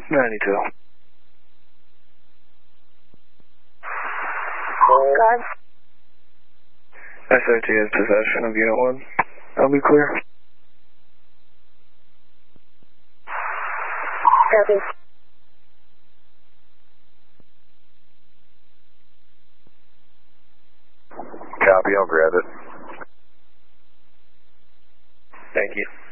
92. God. SRT has possession of Unit 1. I'll be clear. Copy. Copy, I'll grab it. Thank you.